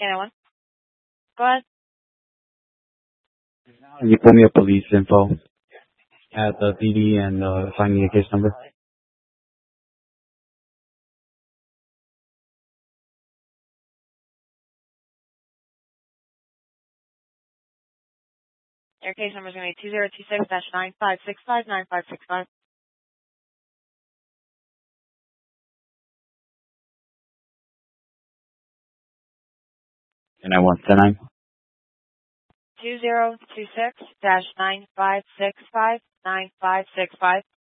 K91. Go ahead. Can you pull me up police info at the PD and find me a case number? Your case number is going to be 2026-9565-9565. And I want 10-9. 2026-9565-9565.